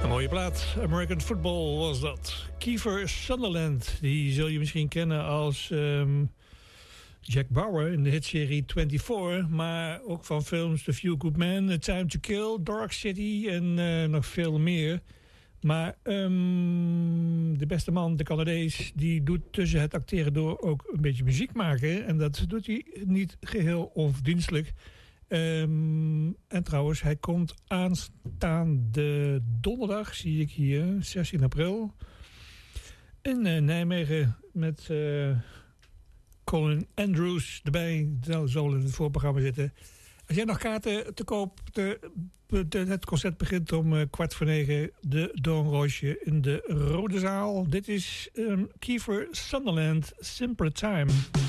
Een mooie plaat. American Football was dat. Kiefer Sutherland, die zul je misschien kennen als Jack Bauer in de hitserie 24. Maar ook van films The Few Good Men, A Time to Kill, Dark City en nog veel meer. Maar de beste man, de Canadees, die doet tussen het acteren door ook een beetje muziek maken. En dat doet hij niet geheel onverdienstelijk. En trouwens, hij komt aanstaande donderdag, zie ik hier, 16 april... in Nijmegen met Colin Andrews erbij. Dat zal in het voorprogramma zitten. Als jij nog kaarten te koop... het concert begint om 8:45. De Doornroosje in de Rode Zaal. Dit is Kiefer Sutherland, Simpler Time.